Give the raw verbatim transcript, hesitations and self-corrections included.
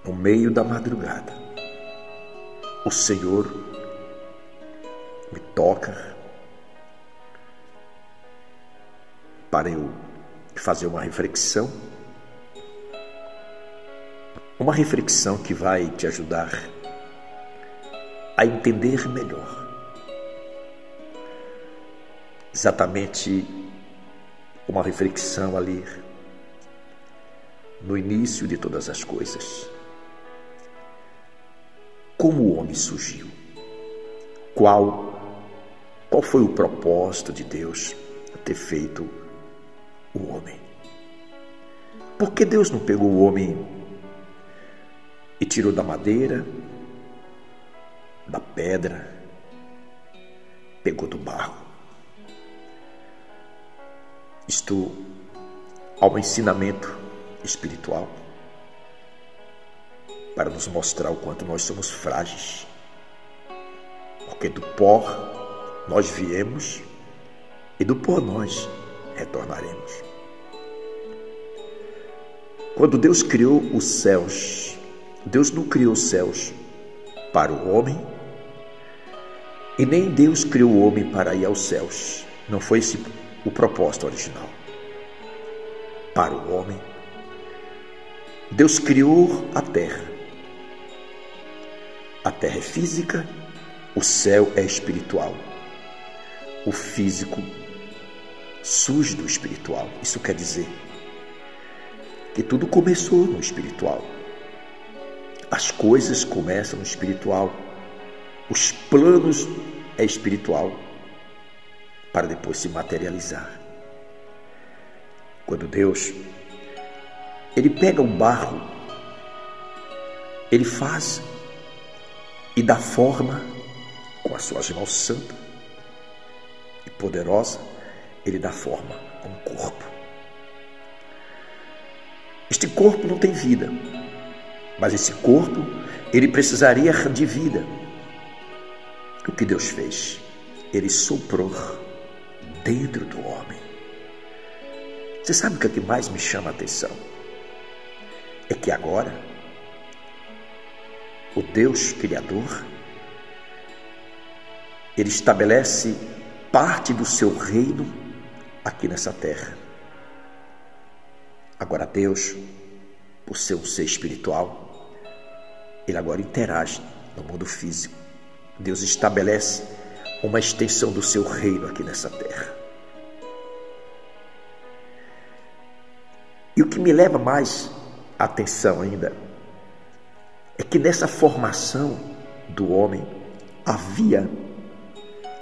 no meio da madrugada, o Senhor me toca para eu fazer uma reflexão, uma reflexão que vai te ajudar a entender melhor exatamente uma reflexão ali no início de todas as coisas. Como o homem surgiu? Qual, qual foi o propósito de Deus ter feito o homem? Por que Deus não pegou o homem e tirou da madeira, da pedra, pegou do barro? Isto há um ensinamento espiritual para nos mostrar o quanto nós somos frágeis, porque do pó nós viemos e do pó nós retornaremos. Quando Deus criou os céus, Deus não criou os céus para o homem e nem Deus criou o homem para ir aos céus. Não foi esse o propósito original. Para o homem, Deus criou a terra. A terra é física, o céu é espiritual. O físico surge do espiritual. Isso quer dizer que tudo começou no espiritual. As coisas começam no espiritual. Os planos é espiritual para depois se materializar. Quando Deus, Ele pega um barro, Ele faz e dá forma com as suas mãos santas e poderosa, Ele dá forma a um corpo. Este corpo não tem vida, mas esse corpo, ele precisaria de vida. O que Deus fez? Ele soprou dentro do homem. Você sabe o que é que mais me chama a atenção? É que agora, o Deus Criador, Ele estabelece parte do seu reino aqui nessa terra. Agora Deus, por ser um ser espiritual, Ele agora interage no mundo físico. Deus estabelece uma extensão do seu reino aqui nessa terra. E o que me leva mais a atenção ainda é que nessa formação do homem havia